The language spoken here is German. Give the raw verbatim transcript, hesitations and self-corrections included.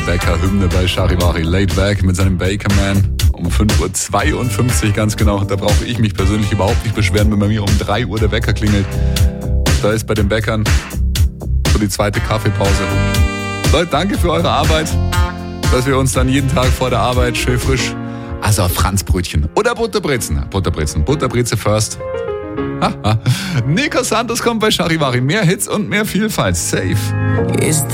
Bäcker-Hymne bei Charivari. Laid Back mit seinem Bakerman um fünf Uhr zweiundfünfzig ganz genau. Da brauche ich mich persönlich überhaupt nicht beschweren, wenn bei mir um drei Uhr der Wecker klingelt. Da ist bei den Bäckern so die zweite Kaffeepause. Leute, danke für eure Arbeit, dass wir uns dann jeden Tag vor der Arbeit schön frisch, also Franzbrötchen oder Butterbrezen, Butterbrezen, Butterbreze first. Nico Santos kommt bei Charivari. Mehr Hits und mehr Vielfalt. Safe. Is